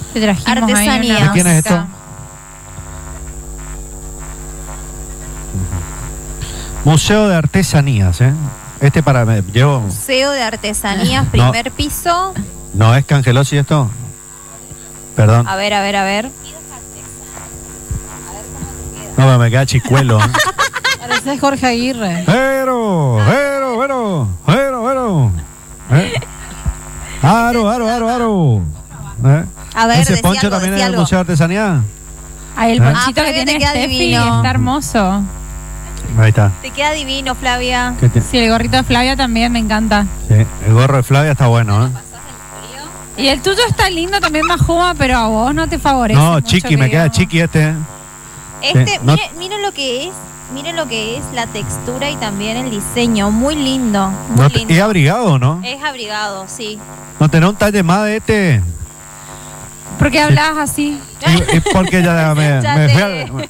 Te trajimos Artesanía. ahí una ¿De quién es esto? música. Museo de Artesanías, ¿eh? Este para... Llevo... Museo de Artesanías, primer piso. ¿No es Cangelosi esto? Perdón. A ver. No, pero me queda chicuelo. Parece Jorge Aguirre. ¡Ero! ¡Aro! A ver, ¿Ese decía poncho algo, también decía es el algo. Museo de Artesanía? Ahí el Ah, ponchito que Flavia, tiene te queda Steffi divino. está hermoso. Ahí está. Te queda divino, Flavia. Sí, el gorrito de Flavia también me encanta. Sí, el gorro de Flavia está bueno, ¿eh? Y el tuyo está lindo también, Majoma, pero a vos no te favorece. No, mucho chiqui, que me queda digamos. chiqui este. Este, no- miren lo que es. Miren lo que es la textura y también el diseño. Muy lindo. Muy No lindo. ¿Es abrigado, no? Es abrigado, sí. ¿No tenés un talle más de este? ¿Por qué hablabas así? Es porque ya Ya me te- fui al...